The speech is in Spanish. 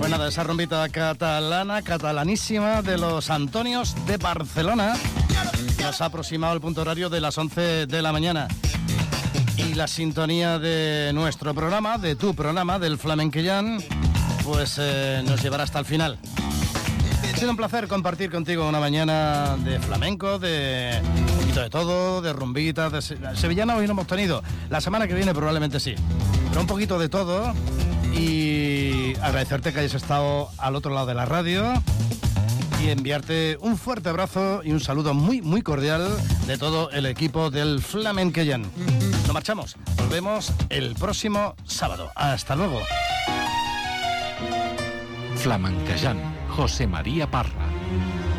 Pues nada, esa rumbita catalana, catalanísima de los Antonios de Barcelona, nos ha aproximado el punto horario de las 11 de la mañana. Y la sintonía de nuestro programa, de tu programa, del Flamenquillán, pues nos llevará hasta el final. Ha sido un placer compartir contigo una mañana de flamenco, de un poquito de todo, de rumbita, de sevillana hoy no hemos tenido. La semana que viene probablemente sí, pero un poquito de todo. Y agradecerte que hayas estado al otro lado de la radio y enviarte un fuerte abrazo y un saludo muy, muy cordial de todo el equipo del Flamenquillán. Nos marchamos, volvemos el próximo sábado. Hasta luego. Flamenquillán, José María Parra.